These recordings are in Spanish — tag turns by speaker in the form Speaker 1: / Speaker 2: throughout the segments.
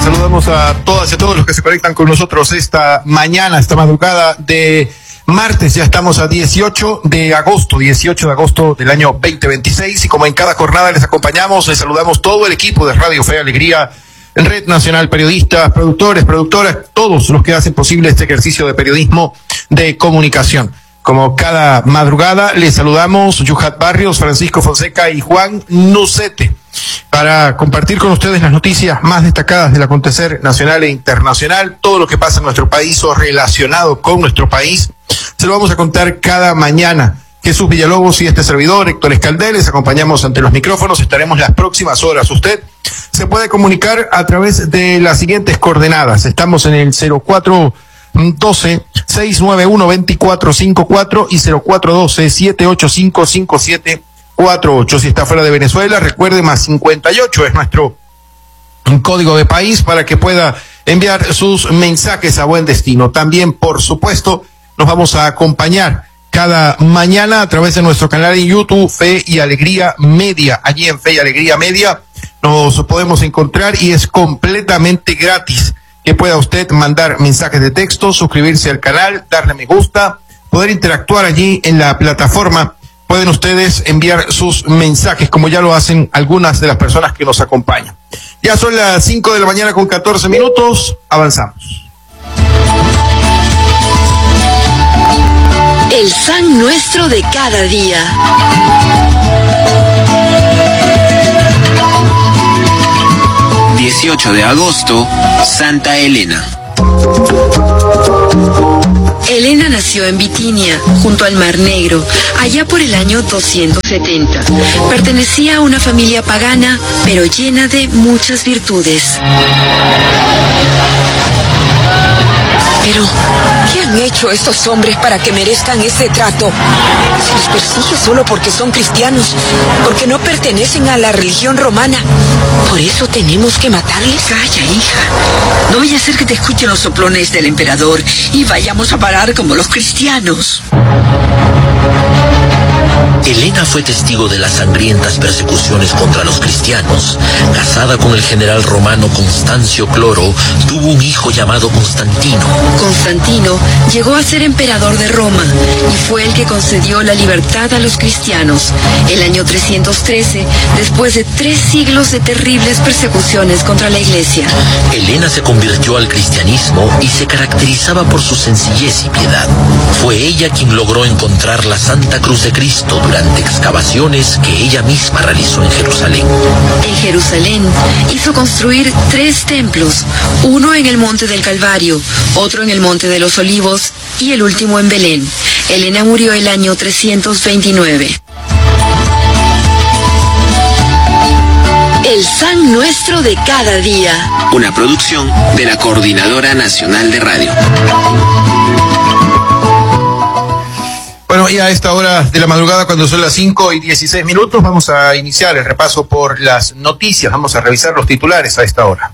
Speaker 1: Saludamos a todas y a todos los que se conectan con nosotros esta mañana, esta madrugada de martes. Ya estamos a 18 de agosto del año 2026, y como en cada jornada les acompañamos, les saludamos todo el equipo de Radio Fe y Alegría, en Red Nacional, periodistas, productores, productoras, todos los que hacen posible este ejercicio de periodismo de comunicación. Como cada madrugada, les saludamos Yuhat Barrios, Francisco Fonseca y Juan Nucete, para compartir con ustedes las noticias más destacadas del acontecer nacional e internacional, todo lo que pasa en nuestro país o relacionado con nuestro país. Se lo vamos a contar cada mañana. Jesús Villalobos y este servidor, Héctor Escaldel, les acompañamos ante los micrófonos. Estaremos las próximas horas. Usted se puede comunicar a través de las siguientes coordenadas. Estamos en el 0412-691-2454 y 0412-785-5748. Si está fuera de Venezuela, recuerde, más 58 es nuestro código de país para que pueda enviar sus mensajes a buen destino. También, por supuesto, nos vamos a acompañar cada mañana a través de nuestro canal en YouTube, Fe y Alegría Media. Allí en Fe y Alegría Media nos podemos encontrar y es completamente gratis que pueda usted mandar mensajes de texto, suscribirse al canal, darle me gusta, poder interactuar allí en la plataforma. Pueden ustedes enviar sus mensajes, como ya lo hacen algunas de las personas que nos acompañan. Ya son las 5 de la mañana con 14 minutos. Avanzamos.
Speaker 2: El San Nuestro de cada día.
Speaker 3: ...18 de agosto, Santa Elena.
Speaker 2: Elena nació en Bitinia, junto al Mar Negro, allá por el año 270. Pertenecía a una familia pagana, pero llena de muchas virtudes.
Speaker 4: Pero, ¿qué han hecho estos hombres para que merezcan ese trato? Se les persigue solo porque son cristianos, porque no pertenecen a la religión romana. ¿Por eso tenemos que matarles?
Speaker 5: Calla, hija. No vaya a ser que te escuchen los soplones del emperador y vayamos a parar como los cristianos.
Speaker 6: Elena fue testigo de las sangrientas persecuciones contra los cristianos. Casada con el general romano Constancio Cloro, tuvo un hijo llamado Constantino.
Speaker 2: Constantino llegó a ser emperador de Roma y fue el que concedió la libertad a los cristianos. El año 313, después de 3 siglos de terribles persecuciones contra la iglesia.
Speaker 6: Elena se convirtió al cristianismo y se caracterizaba por su sencillez y piedad. Fue ella quien logró encontrar la Santa Cruz de Cristo durante excavaciones que ella misma realizó en Jerusalén.
Speaker 2: En Jerusalén hizo construir 3 templos, uno en el Monte del Calvario, otro en el Monte de los Olivos y el último en Belén. Elena murió el año 329. El San Nuestro de cada día.
Speaker 3: Una producción de la Coordinadora Nacional de Radio.
Speaker 1: Bueno, y a esta hora de la madrugada, cuando son las 5:16, vamos a iniciar el repaso por las noticias. Vamos a revisar los titulares a esta hora.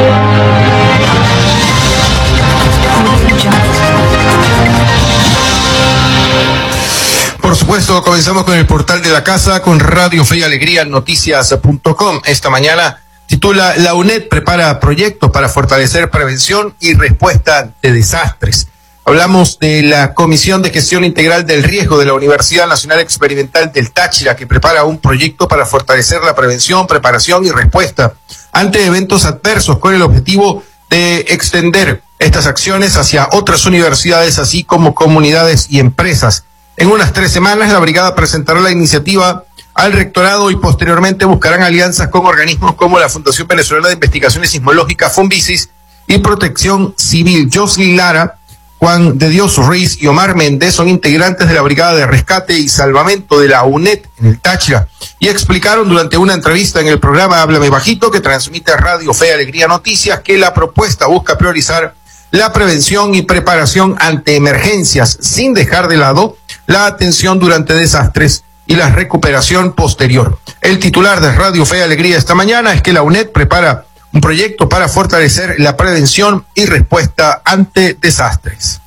Speaker 1: Por supuesto, comenzamos con el portal de la casa, con Radio Fe y Alegría Noticias.com. Esta mañana titula: La UNED prepara proyectos para fortalecer prevención y respuesta ante desastres. Hablamos de la Comisión de Gestión Integral del Riesgo de la Universidad Nacional Experimental del Táchira, que prepara un proyecto para fortalecer la prevención, preparación y respuesta ante eventos adversos, con el objetivo de extender estas acciones hacia otras universidades, así como comunidades y empresas. En unas 3 semanas, la brigada presentará la iniciativa al rectorado y posteriormente buscarán alianzas con organismos como la Fundación Venezolana de Investigaciones Sismológicas, FUNVISIS, y Protección Civil. Jocelyn Lara, Juan de Dios Ruiz y Omar Méndez son integrantes de la Brigada de Rescate y Salvamento de la UNED en el Táchira, y explicaron durante una entrevista en el programa Háblame Bajito, que transmite Radio Fe y Alegría Noticias, que la propuesta busca priorizar la prevención y preparación ante emergencias, sin dejar de lado la atención durante desastres y la recuperación posterior. El titular de Radio Fe y Alegría esta mañana es que la UNED prepara un proyecto para fortalecer la prevención y respuesta ante desastres.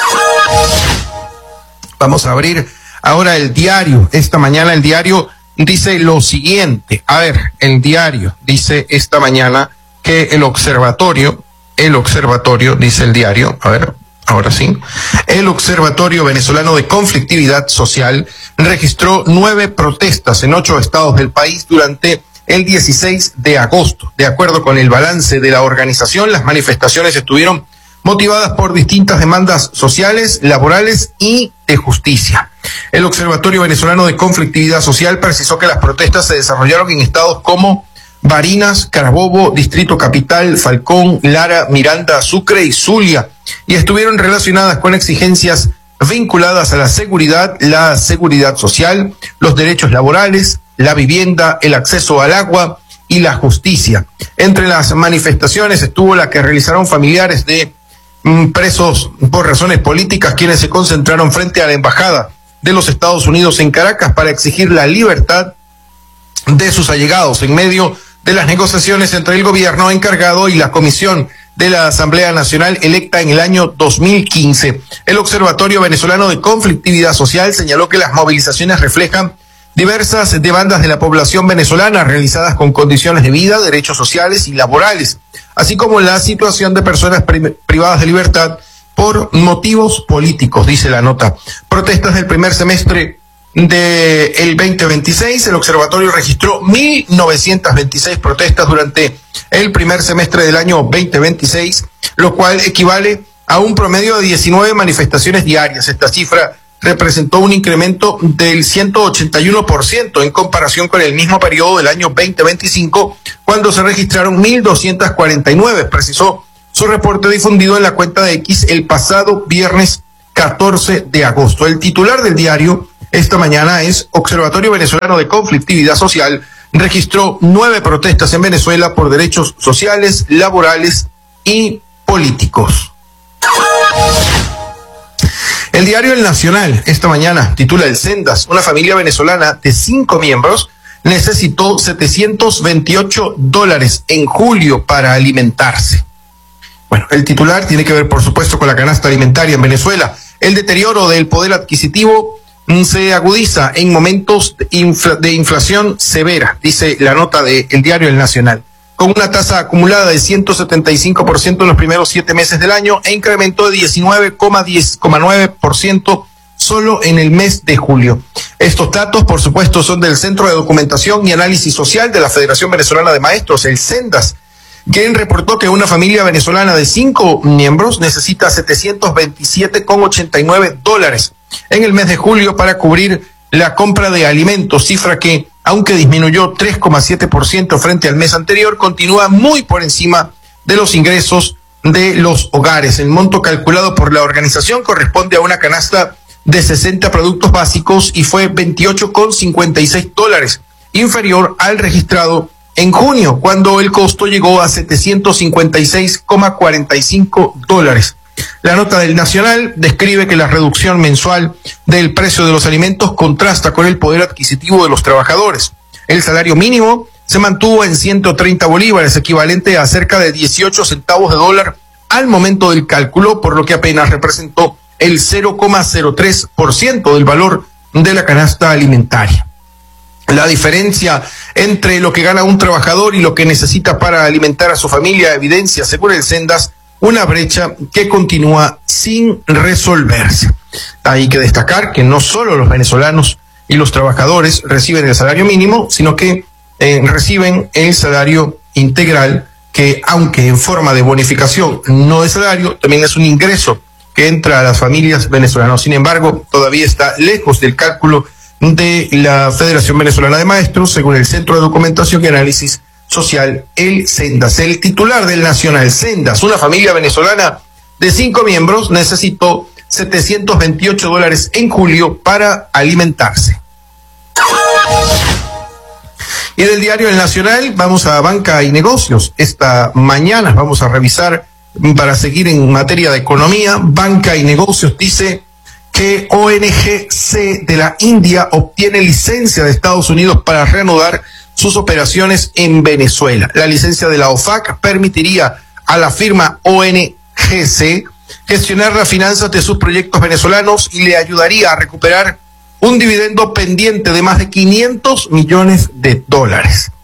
Speaker 1: Vamos a abrir ahora el diario. Esta mañana el diario dice lo siguiente. A ver, el diario dice esta mañana que el observatorio, dice el diario, a ver, ahora sí, el Observatorio Venezolano de Conflictividad Social registró 9 protestas en 8 estados del país durante el 16 de agosto. De acuerdo con el balance de la organización, las manifestaciones estuvieron motivadas por distintas demandas sociales, laborales y de justicia. El Observatorio Venezolano de Conflictividad Social precisó que las protestas se desarrollaron en estados como Barinas, Carabobo, Distrito Capital, Falcón, Lara, Miranda, Sucre y Zulia, y estuvieron relacionadas con exigencias vinculadas a la seguridad social, los derechos laborales, la vivienda, el acceso al agua y la justicia. Entre las manifestaciones estuvo la que realizaron familiares de presos por razones políticas, quienes se concentraron frente a la Embajada de los Estados Unidos en Caracas para exigir la libertad de sus allegados en medio de las negociaciones entre el gobierno encargado y la Comisión de la Asamblea Nacional electa en el año 2015. El Observatorio Venezolano de Conflictividad Social señaló que las movilizaciones reflejan diversas demandas de la población venezolana realizadas con condiciones de vida, derechos sociales y laborales, así como la situación de personas privadas de libertad por motivos políticos, dice la nota. Protestas del primer semestre del 2026, el observatorio registró 1.926 protestas durante el primer semestre del año 2026, lo cual equivale a un promedio de 19 manifestaciones diarias. Esta cifra representó un incremento del 181% en comparación con el mismo periodo del año 2025, cuando se registraron 1.249, precisó su reporte difundido en la cuenta de X el pasado viernes 14 de agosto. El titular del diario esta mañana es: Observatorio Venezolano de Conflictividad Social registró 9 protestas en Venezuela por derechos sociales, laborales y políticos. El diario El Nacional esta mañana titula: El Sendas, una familia venezolana de 5 miembros necesitó $728 en julio para alimentarse. Bueno, el titular tiene que ver, por supuesto, con la canasta alimentaria en Venezuela. El deterioro del poder adquisitivo se agudiza en momentos de inflación severa, dice la nota del diario El Nacional, con una tasa acumulada de 175% en los primeros 7 meses del año e incremento de 19,9% solo en el mes de julio. Estos datos, por supuesto, son del Centro de Documentación y Análisis Social de la Federación Venezolana de Maestros, el CENDAS, quien reportó que una familia venezolana de 5 miembros necesita $727,89 en el mes de julio para cubrir la compra de alimentos, cifra que, aunque disminuyó 3,7% frente al mes anterior, continúa muy por encima de los ingresos de los hogares. El monto calculado por la organización corresponde a una canasta de 60 productos básicos y fue $28,56, inferior al registrado en junio, cuando el costo llegó a $756,45. La nota del Nacional describe que la reducción mensual del precio de los alimentos contrasta con el poder adquisitivo de los trabajadores. El salario mínimo se mantuvo en 130 bolívares, equivalente a cerca de 18 centavos de dólar al momento del cálculo, por lo que apenas representó el 0,03% del valor de la canasta alimentaria. La diferencia entre lo que gana un trabajador y lo que necesita para alimentar a su familia evidencia, según el Sendas, una brecha que continúa sin resolverse. Hay que destacar que no solo los venezolanos y los trabajadores reciben el salario mínimo, sino que reciben el salario integral, que aunque en forma de bonificación, no de salario, también es un ingreso que entra a las familias venezolanas. Sin embargo, todavía está lejos del cálculo de la Federación Venezolana de Maestros, según el Centro de Documentación y Análisis Social, el Sendas. El titular del Nacional: Sendas, una familia venezolana de 5 miembros necesitó $728 en julio para alimentarse. Y del diario El Nacional vamos a Banca y Negocios. Esta mañana vamos a revisar, para seguir en materia de economía. Banca y Negocios dice que ONGC de la India obtiene licencia de Estados Unidos para reanudar sus operaciones en Venezuela. La licencia de la OFAC permitiría a la firma ONGC gestionar las finanzas de sus proyectos venezolanos y le ayudaría a recuperar un dividendo pendiente de más de $500 millones.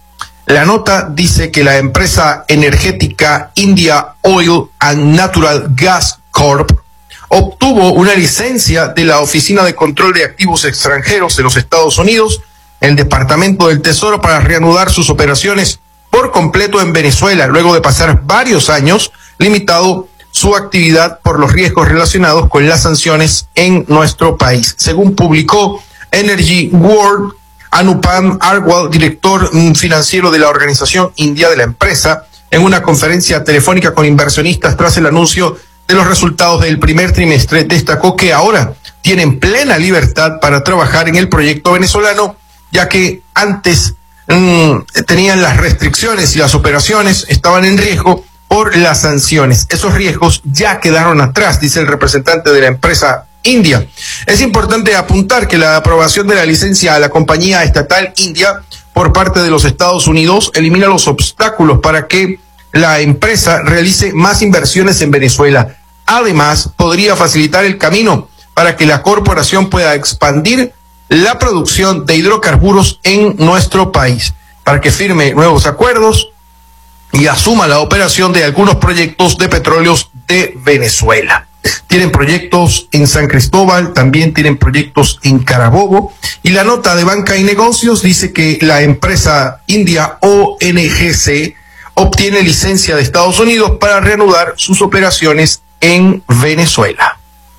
Speaker 1: La nota dice que la empresa energética India Oil and Natural Gas Corp obtuvo una licencia de la Oficina de Control de Activos Extranjeros de los Estados Unidos, el Departamento del Tesoro, para reanudar sus operaciones por completo en Venezuela, luego de pasar varios años limitado su actividad por los riesgos relacionados con las sanciones en nuestro país. Según publicó Energy World, Anupam Arwal, director financiero de la organización india de la empresa, en una conferencia telefónica con inversionistas tras el anuncio de los resultados del primer trimestre, destacó que ahora tienen plena libertad para trabajar en el proyecto venezolano, ya que antes tenían las restricciones y las operaciones estaban en riesgo por las sanciones. Esos riesgos ya quedaron atrás, dice el representante de la empresa India. Es importante apuntar que la aprobación de la licencia a la compañía estatal India por parte de los Estados Unidos elimina los obstáculos para que la empresa realice más inversiones en Venezuela. Además, podría facilitar el camino para que la corporación pueda expandir la producción de hidrocarburos en nuestro país, para que firme nuevos acuerdos y asuma la operación de algunos proyectos de petróleos de Venezuela. Tienen proyectos en San Cristóbal, también tienen proyectos en Carabobo, y la nota de Banca y Negocios dice que la empresa India ONGC obtiene licencia de Estados Unidos para reanudar sus operaciones en Venezuela.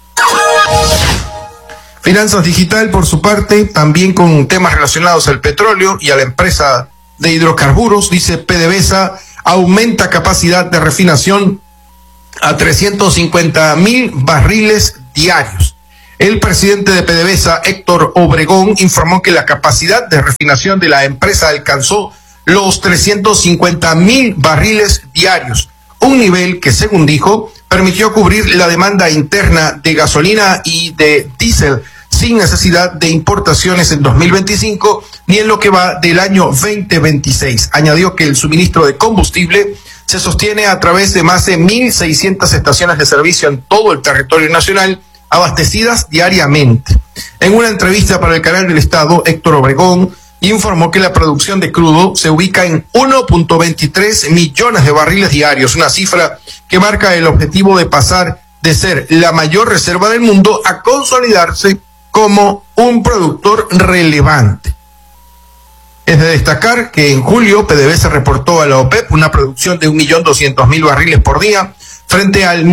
Speaker 1: Finanzas Digital, por su parte, también con temas relacionados al petróleo y a la empresa de hidrocarburos, dice PDVSA aumenta capacidad de refinación a 350,000 barriles diarios. El presidente de PDVSA, Héctor Obregón, informó que la capacidad de refinación de la empresa alcanzó los 350,000 barriles diarios, un nivel que, según dijo, permitió cubrir la demanda interna de gasolina y de diésel sin necesidad de importaciones en 2025 ni en lo que va del año 2026. Añadió que el suministro de combustible se sostiene a través de más de 1,600 estaciones de servicio en todo el territorio nacional, abastecidas diariamente. En una entrevista para el canal del Estado, Héctor Obregón informó que la producción de crudo se ubica en 1.23 millones de barriles diarios, una cifra que marca el objetivo de pasar de ser la mayor reserva del mundo a consolidarse como un productor relevante. Es de destacar que en julio PDVSA reportó a la OPEP una producción de 1.200.000 barriles por día frente al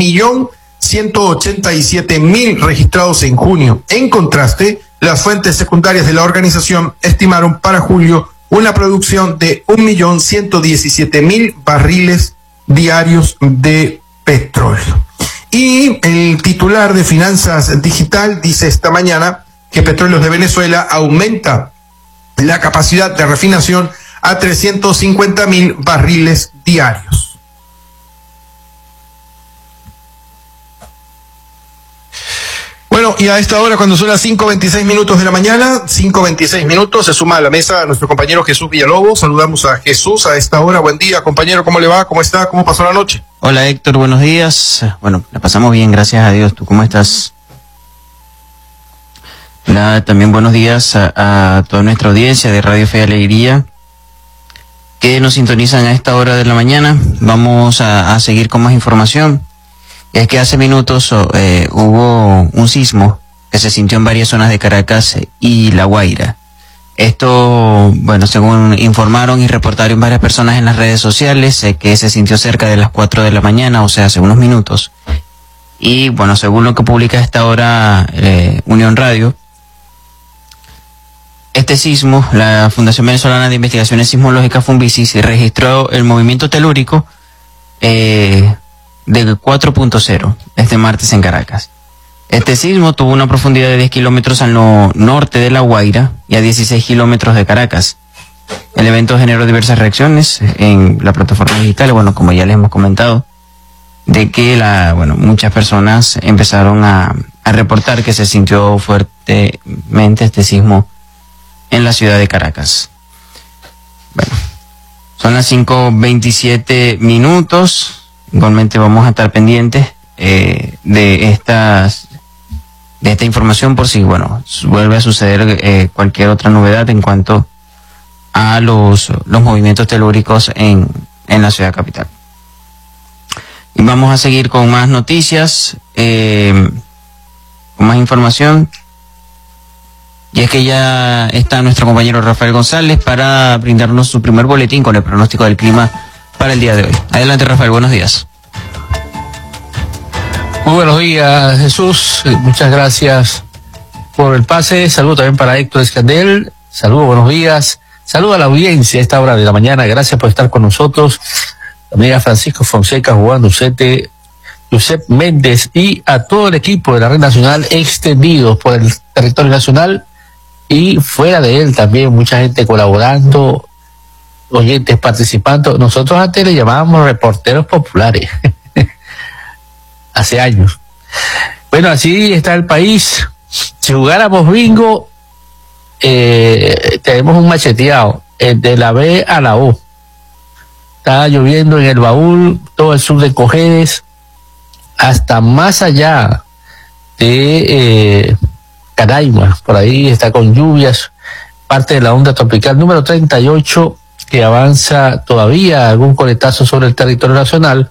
Speaker 1: 1.187.000 registrados en junio. En contraste, las fuentes secundarias de la organización estimaron para julio una producción de 1.117.000 barriles diarios de petróleo. Y el titular de Finanzas Digital dice esta mañana que Petróleos de Venezuela aumenta la capacidad de refinación a 350,000 barriles diarios. Bueno, y a esta hora, cuando son las 5:26 minutos de la mañana, 5:26 minutos, se suma a la mesa nuestro compañero Jesús Villalobos. Saludamos a Jesús a esta hora. Buen día, compañero, ¿cómo le va? ¿Cómo está? ¿Cómo pasó la noche?
Speaker 7: Hola, Héctor, buenos días. Bueno, la pasamos bien, gracias a Dios. ¿Tú cómo estás? También buenos días a toda nuestra audiencia de Radio Fe y Alegría que nos sintonizan a esta hora de la mañana. Vamos a seguir con más información. Es que hace minutos hubo un sismo que se sintió en varias zonas de Caracas y La Guaira. Esto, bueno, según informaron y reportaron varias personas en las redes sociales, que se sintió cerca de las 4 de la mañana, o sea, hace unos minutos. Y bueno, según lo que publica a esta hora Unión Radio, este sismo, la Fundación Venezolana de Investigaciones Sismológicas Funvisis registró el movimiento telúrico de 4.0 este martes en Caracas. Este sismo tuvo una profundidad de 10 kilómetros al norte de La Guaira y a 16 kilómetros de Caracas. El evento generó diversas reacciones en la plataforma digital, bueno, como ya les hemos comentado, de que muchas personas empezaron a reportar que se sintió fuertemente este sismo en la ciudad de Caracas. Bueno, son las 5:27 minutos. Igualmente vamos a estar pendientes de esta información por si, vuelve a suceder cualquier otra novedad en cuanto a los movimientos telúricos en la ciudad capital. Y vamos a seguir con más noticias, con más información. Y es que ya está nuestro compañero Rafael González para brindarnos su primer boletín con el pronóstico del clima para el día de hoy. Adelante, Rafael, buenos días.
Speaker 8: Muy buenos días, Jesús. Muchas gracias por el pase. Saludo también para Héctor Escandel. Saludos, buenos días. Saludo a la audiencia a esta hora de la mañana. Gracias por estar con nosotros. También a Francisco Fonseca, Juan Ducete, Josep Méndez y a todo el equipo de la Red Nacional extendido por el territorio nacional y fuera de él también. Mucha gente colaborando, oyentes participando. Nosotros antes le llamábamos reporteros populares. Hace años. Bueno, así está el país. Si jugáramos bingo, tenemos un macheteado, de la B a la O. Está lloviendo en el Baúl, todo el sur de Cojedes, hasta más allá de Canaima. Por ahí está con lluvias, parte de la onda tropical número 38, que avanza todavía algún coletazo sobre el territorio nacional.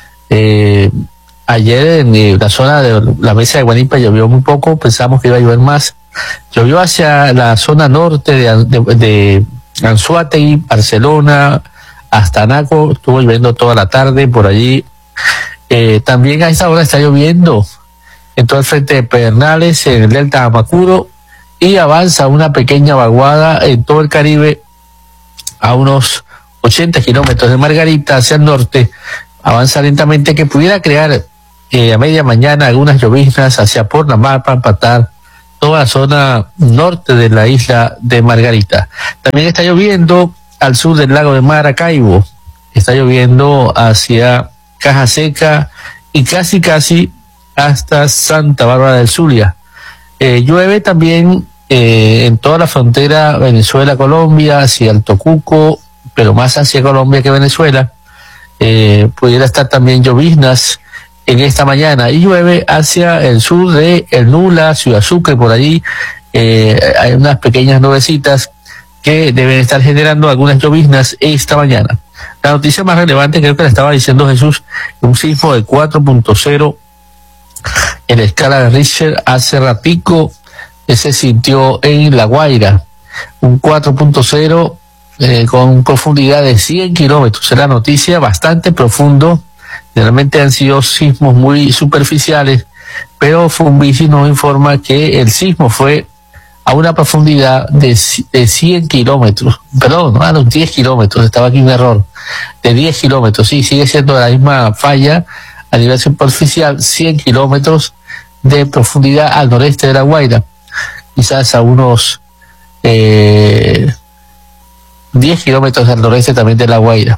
Speaker 8: Ayer en la zona de la mesa de Guanipa llovió muy poco, pensamos que iba a llover más. Llovió hacia la zona norte de Anzoátegui, Barcelona, hasta Anaco, estuvo lloviendo toda la tarde por allí. También a esta hora está lloviendo en todo el frente de Pedernales, en el delta de Amacuro, y avanza una pequeña vaguada en todo el Caribe a unos 80 kilómetros de Margarita hacia el norte. Avanza lentamente, que pudiera crear a media mañana algunas lloviznas hacia Pornamar para empatar toda la zona norte de la isla de Margarita. También está lloviendo al sur del lago de Maracaibo, está lloviendo hacia Caja Seca y casi hasta Santa Bárbara del Zulia. Llueve también en toda la frontera Venezuela-Colombia, hacia el Tocuco, pero más hacia Colombia que Venezuela. Pudiera estar también lloviznas en esta mañana, y llueve hacia el sur de El Nula, Ciudad Sucre, por allí. Hay unas pequeñas nubecitas que deben estar generando algunas lloviznas esta mañana. La noticia más relevante, creo que la estaba diciendo Jesús, un sismo de 4.0 en la escala de Richter hace ratico, que se sintió en La Guaira, un 4.0 con profundidad de 100 kilómetros. Es la noticia, bastante profundo. Generalmente han sido sismos muy superficiales, pero Funvici nos informa que el sismo fue a una profundidad de 100 kilómetros, perdón, no, a los 10 kilómetros, estaba aquí un error, de 10 kilómetros, sí, sigue siendo la misma falla a nivel superficial, 100 kilómetros de profundidad al noreste de La Guaira, quizás a unos 10 kilómetros al noreste también de La Guaira.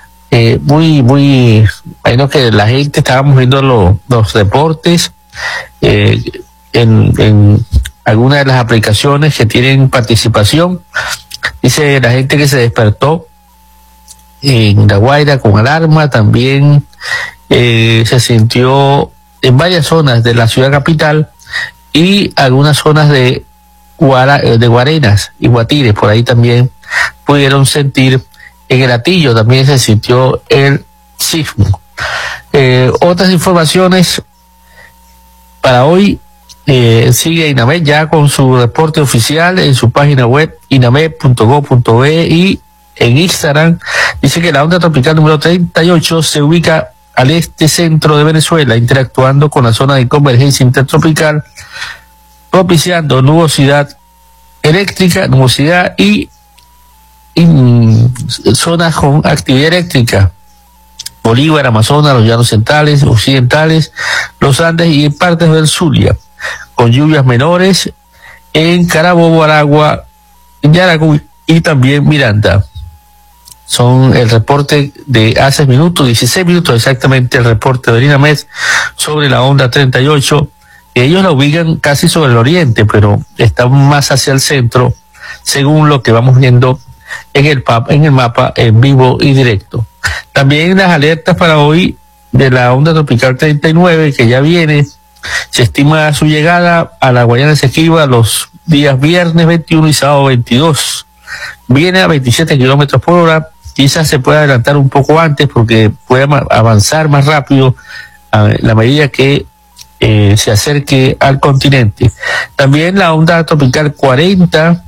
Speaker 8: Bueno, que la gente estábamos viendo los deportes en algunas de las aplicaciones que tienen participación. Dice la gente que se despertó en La Guaira con alarma, también se sintió en varias zonas de la ciudad capital y algunas zonas de Guarenas y Guatire, por ahí también pudieron sentir. En el Hatillo también se sintió el sismo. Otras informaciones para hoy, sigue INAMED ya con su reporte oficial en su página web inamed.gov.be, y en Instagram dice que la onda tropical número 38 se ubica al este centro de Venezuela, interactuando con la zona de convergencia intertropical, propiciando nubosidad eléctrica, nubosidad y zonas con actividad eléctrica: Bolívar, Amazonas, los llanos centrales, occidentales, los Andes y partes del Zulia, con lluvias menores en Carabobo, Aragua, Yaracuy y también Miranda. Son el reporte de hace 16 minutos exactamente, el reporte de INAMED sobre la onda 38. Ellos la ubican casi sobre el oriente, pero está más hacia el centro, según lo que vamos viendo en el mapa en vivo y directo. También las alertas para hoy de la onda tropical 39, que ya viene. Se estima su llegada a la Guayana Esequiba los días viernes 21 y sábado 22. viene a 27 kilómetros por hora. Quizás se pueda adelantar un poco antes porque puede avanzar más rápido a la medida que se acerque al continente. También la onda tropical 40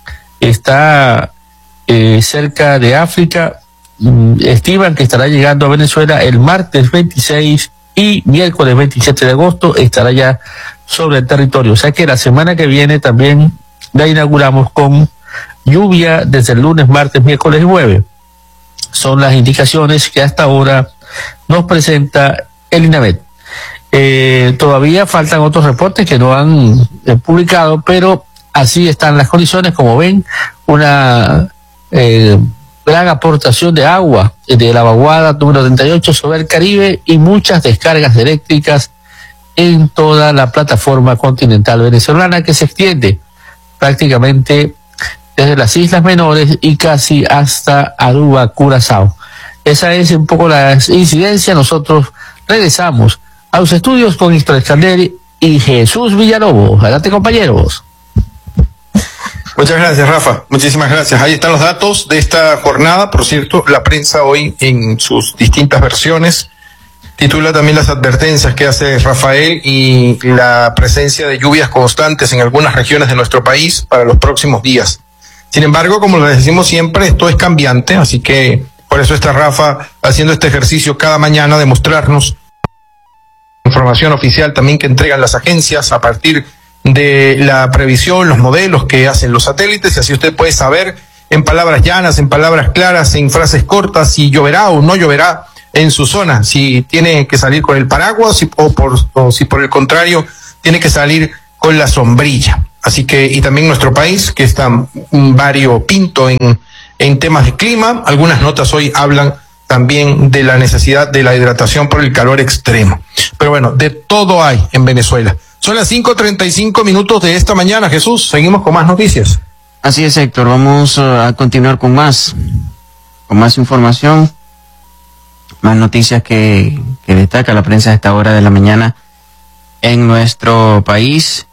Speaker 8: está cerca de África. Estiman que estará llegando a Venezuela el martes 26 y miércoles 27 de agosto estará ya sobre el territorio. O sea que la semana que viene también la inauguramos con lluvia desde el lunes, martes, miércoles y jueves. Son las indicaciones que hasta ahora nos presenta el INAMET. Todavía faltan otros reportes que no han publicado, pero así están las condiciones. Como ven, una gran aportación de agua de la vaguada número 38 sobre el Caribe y muchas descargas eléctricas en toda la plataforma continental venezolana que se extiende prácticamente desde las Islas Menores y casi hasta Aruba, Curazao. Esa es un poco la incidencia. Nosotros regresamos a los estudios con Héctor Escandel y Jesús Villalobos. Adelante, compañeros.
Speaker 1: Muchas gracias, Rafa. Muchísimas gracias. Ahí están los datos de esta jornada. Por cierto, la prensa hoy en sus distintas versiones titula también las advertencias que hace Rafael y la presencia de lluvias constantes en algunas regiones de nuestro país para los próximos días. Sin embargo, como les decimos siempre, esto es cambiante, así que por eso está Rafa haciendo este ejercicio cada mañana de mostrarnos información oficial también que entregan las agencias a partir de la previsión, los modelos que hacen los satélites, y así usted puede saber en palabras llanas, en palabras claras, en frases cortas, si lloverá o no lloverá en su zona, si tiene que salir con el paraguas o si por el contrario tiene que salir con la sombrilla. Así que, y también nuestro país, que está variopinto en temas de clima. Algunas notas hoy hablan también de la necesidad de la hidratación por el calor extremo. Pero bueno, de todo hay en Venezuela. Son las 5:35 de esta mañana, Jesús. Seguimos con más noticias.
Speaker 7: Así es, Héctor. Vamos a continuar con más información, más noticias que destaca la prensa a esta hora de la mañana en nuestro país.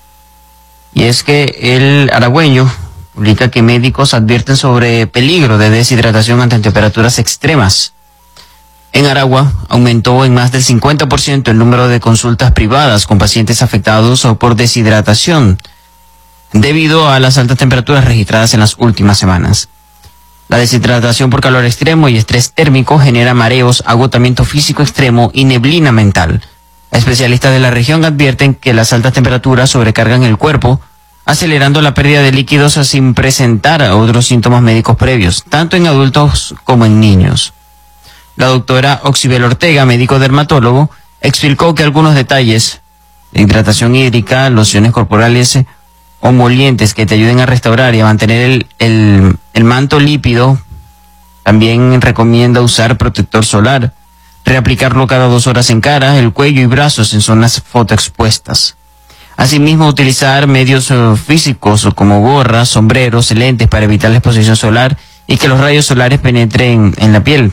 Speaker 7: Y es que el Aragüeño publica que médicos advierten sobre peligro de deshidratación ante temperaturas extremas. En Aragua aumentó en más del 50% el número de consultas privadas con pacientes afectados por deshidratación debido a las altas temperaturas registradas en las últimas semanas. La deshidratación por calor extremo y estrés térmico genera mareos, agotamiento físico extremo y neblina mental. Especialistas de la región advierten que las altas temperaturas sobrecargan el cuerpo, acelerando la pérdida de líquidos sin presentar otros síntomas médicos previos, tanto en adultos como en niños. La doctora Oxibel Ortega, médico dermatólogo, explicó que algunos detalles de hidratación hídrica, lociones corporales o molientes que te ayuden a restaurar y a mantener el manto lípido. También recomienda usar protector solar, reaplicarlo cada 2 horas en cara, el cuello y brazos en zonas fotoexpuestas. Asimismo, utilizar medios físicos como gorras, sombreros, lentes para evitar la exposición solar y que los rayos solares penetren en la piel.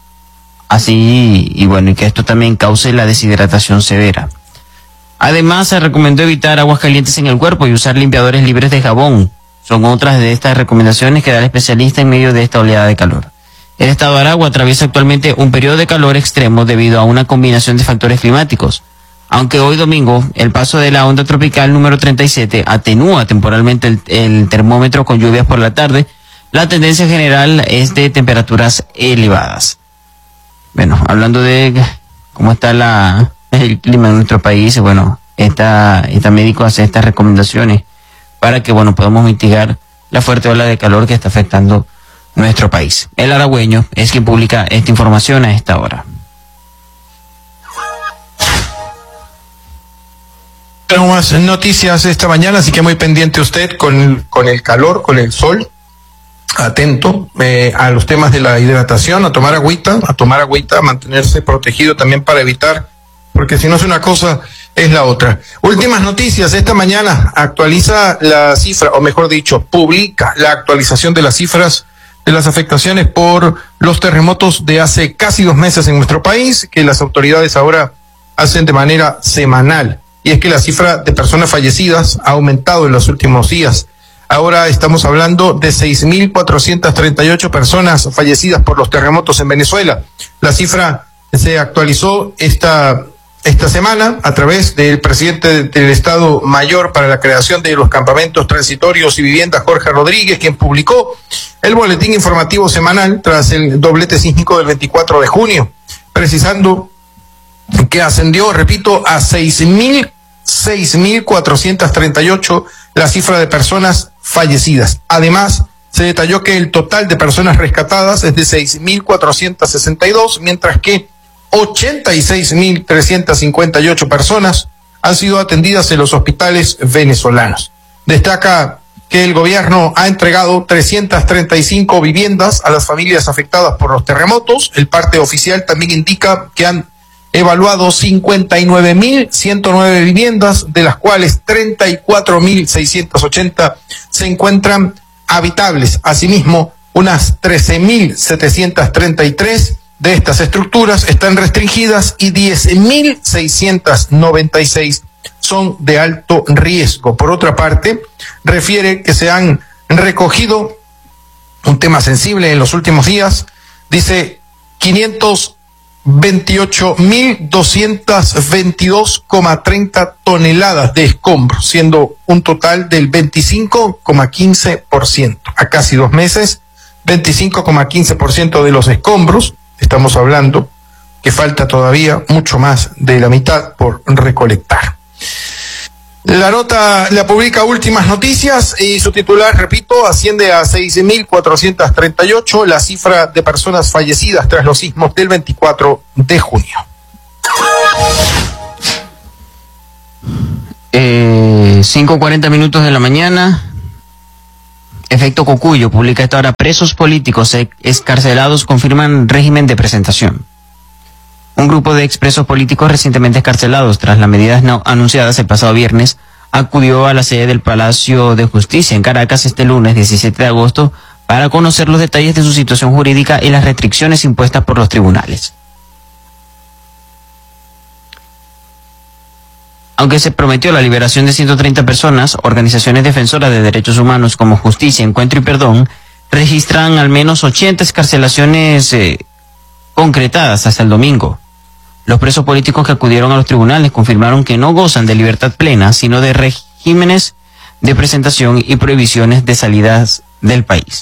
Speaker 7: Así, y bueno, y que esto también cause la deshidratación severa. Además, se recomendó evitar aguas calientes en el cuerpo y usar limpiadores libres de jabón. Son otras de estas recomendaciones que da el especialista en medio de esta oleada de calor. El estado de Aragua atraviesa actualmente un periodo de calor extremo debido a una combinación de factores climáticos. Aunque hoy domingo el paso de la onda tropical número 37 atenúa temporalmente el termómetro con lluvias por la tarde, la tendencia general es de temperaturas elevadas. Bueno, hablando de cómo está el clima en nuestro país, bueno, esta médico hace estas recomendaciones para que, bueno, podamos mitigar la fuerte ola de calor que está afectando nuestro país. El Aragüeño es quien publica esta información a esta hora.
Speaker 1: Tenemos más noticias esta mañana, así que muy pendiente usted con el calor, con el sol. Atento a los temas de la hidratación, a tomar agüita, a mantenerse protegido también para evitar, porque si no es una cosa, es la otra. Últimas noticias, esta mañana actualiza la cifra, o mejor dicho, publica la actualización de las cifras de las afectaciones por los terremotos de hace casi 2 meses en nuestro país, que las autoridades ahora hacen de manera semanal. Y es que la cifra de personas fallecidas ha aumentado en los últimos días. Ahora estamos hablando de 6.438 personas fallecidas por los terremotos en Venezuela. La cifra se actualizó esta semana a través del presidente del Estado Mayor para la creación de los campamentos transitorios y viviendas, Jorge Rodríguez, quien publicó el boletín informativo semanal tras el doblete sísmico del 24 de junio, precisando que ascendió, repito, a 6.438 la cifra de personas fallecidas. Además, se detalló que el total de personas rescatadas es de 6.462, mientras que 86.358 personas han sido atendidas en los hospitales venezolanos. Destaca que el gobierno ha entregado 335 viviendas a las familias afectadas por los terremotos. El parte oficial también indica que han evaluado 59.109 viviendas, de las cuales 34.680 se encuentran habitables. Asimismo, unas 13.733 de estas estructuras están restringidas y 10.696 son de alto riesgo. Por otra parte, refiere que se han recogido, un tema sensible en los últimos días, dice 528.222,30 toneladas de escombros, siendo un total del 25,15%. A casi 2 meses, 25,15% de los escombros, estamos hablando que falta todavía mucho más de la mitad por recolectar. La nota la publica Últimas Noticias y su titular, repito, asciende a 6.438 la cifra de personas fallecidas tras los sismos del 24 de junio.
Speaker 7: 5:40 minutos de la mañana. Efecto Cocuyo publica esta hora: presos políticos excarcelados confirman régimen de presentación. Un grupo de expresos políticos recientemente excarcelados tras las medidas no anunciadas el pasado viernes acudió a la sede del Palacio de Justicia en Caracas este lunes 17 de agosto para conocer los detalles de su situación jurídica y las restricciones impuestas por los tribunales. Aunque se prometió la liberación de 130 personas, organizaciones defensoras de derechos humanos como Justicia, Encuentro y Perdón registran al menos 80 excarcelaciones concretadas hasta el domingo. Los presos políticos que acudieron a los tribunales confirmaron que no gozan de libertad plena, sino de regímenes de presentación y prohibiciones de salidas del país.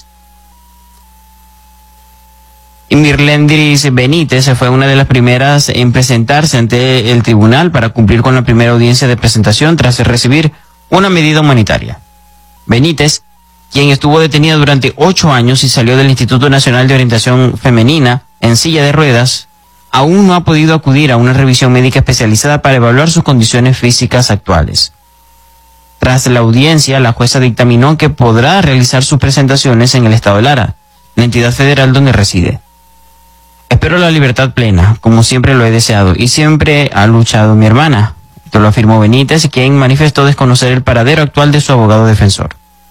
Speaker 7: Mirlendris Benítez fue una de las primeras en presentarse ante el tribunal para cumplir con la primera audiencia de presentación tras recibir una medida humanitaria. Benítez, quien estuvo detenida durante 8 años y salió del Instituto Nacional de Orientación Femenina en silla de ruedas, aún no ha podido acudir a una revisión médica especializada para evaluar sus condiciones físicas actuales. Tras la audiencia, la jueza dictaminó que podrá realizar sus presentaciones en el estado de Lara, la entidad federal donde reside. Espero la libertad plena, como siempre lo he deseado y siempre ha luchado mi hermana. Esto lo afirmó Benítez, quien manifestó desconocer el paradero actual de su abogado defensor.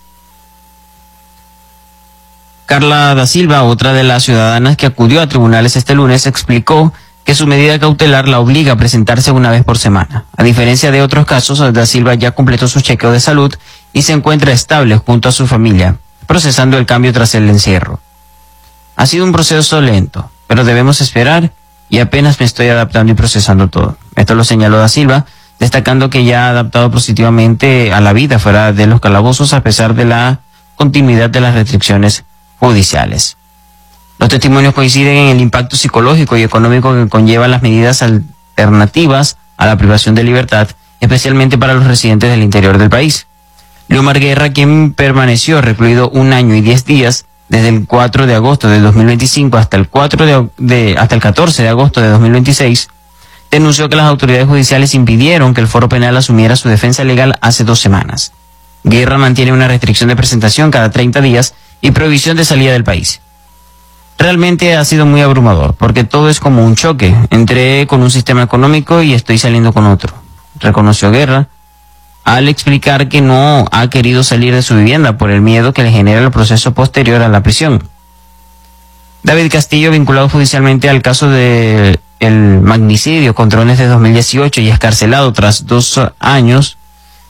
Speaker 7: Carla da Silva, otra de las ciudadanas que acudió a tribunales este lunes, explicó que su medida cautelar la obliga a presentarse una vez por semana. A diferencia de otros casos, da Silva ya completó su chequeo de salud y se encuentra estable junto a su familia, procesando el cambio tras el encierro. Ha sido un proceso lento, pero debemos esperar y apenas me estoy adaptando y procesando todo. Esto lo señaló da Silva, destacando que ya ha adaptado positivamente a la vida fuera de los calabozos a pesar de la continuidad de las restricciones judiciales. Los testimonios coinciden en el impacto psicológico y económico que conllevan las medidas alternativas a la privación de libertad, especialmente para los residentes del interior del país. Leomar Guerra, quien permaneció recluido 1 año y 10 días, desde el 4 de agosto de 2025 hasta el 14 de agosto de 2026, denunció que las autoridades judiciales impidieron que el Foro Penal asumiera su defensa legal hace 2 semanas. Guerra mantiene una restricción de presentación cada 30 días y prohibición de salida del país. Realmente ha sido muy abrumador, porque todo es como un choque. Entré con un sistema económico y estoy saliendo con otro, reconoció Guerra, al explicar que no ha querido salir de su vivienda por el miedo que le genera el proceso posterior a la prisión. David Castillo, vinculado judicialmente al caso del magnicidio con drones de 2018 y escarcelado tras 2 años,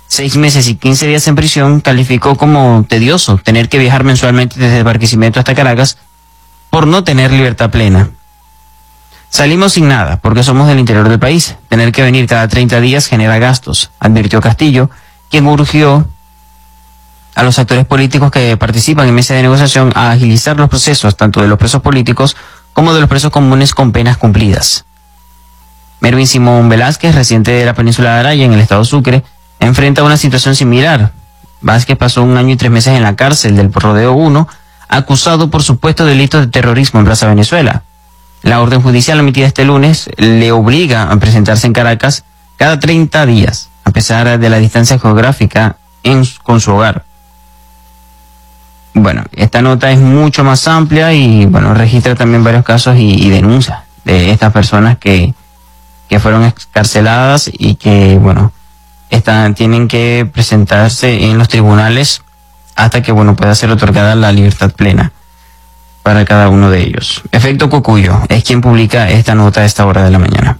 Speaker 7: 6 meses y 15 días en prisión, calificó como tedioso tener que viajar mensualmente desde Barquisimeto hasta Caracas por no tener libertad plena. Salimos sin nada, porque somos del interior del país. Tener que venir cada 30 días genera gastos, advirtió Castillo, quien urgió a los actores políticos que participan en mesa de negociación a agilizar los procesos, tanto de los presos políticos como de los presos comunes con penas cumplidas. Mervin Simón Velázquez, residente de la península de Araya, en el estado Sucre, enfrenta una situación similar. Vázquez pasó 1 año y 3 meses en la cárcel del Rodeo 1, acusado por supuestos delitos de terrorismo en Plaza Venezuela. La orden judicial emitida este lunes le obliga a presentarse en Caracas cada 30 días, a pesar de la distancia geográfica con su hogar. Bueno, esta nota es mucho más amplia y bueno, registra también varios casos y denuncias de estas personas que fueron excarceladas y que, bueno, tienen que presentarse en los tribunales hasta que, bueno, pueda ser otorgada la libertad plena para cada uno de ellos. Efecto Cocuyo es quien publica esta nota a esta hora de la mañana.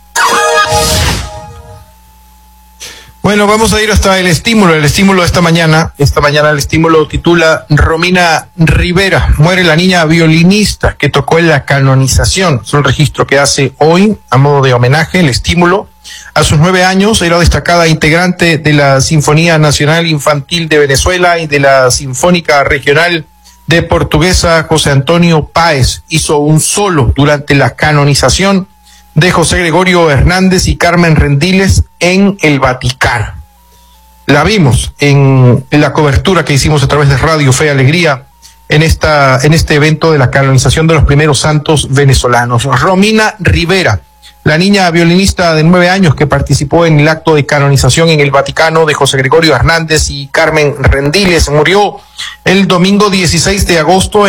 Speaker 1: Bueno, vamos a ir hasta el estímulo de esta mañana. Esta mañana el estímulo titula Romina Rivera, muere la niña violinista que tocó en la canonización. Es un registro que hace hoy a modo de homenaje. El estímulo, a sus 9 años, era destacada integrante de la Sinfonía Nacional Infantil de Venezuela y de la Sinfónica Regional de Portuguesa. José Antonio Páez hizo un solo durante la canonización de José Gregorio Hernández y Carmen Rendiles en el Vaticano. La vimos en la cobertura que hicimos a través de Radio Fe y Alegría en este evento de la canonización de los primeros santos venezolanos. Romina Rivera, la niña violinista de 9 años que participó en el acto de canonización en el Vaticano de José Gregorio Hernández y Carmen Rendiles, murió el domingo 16 de agosto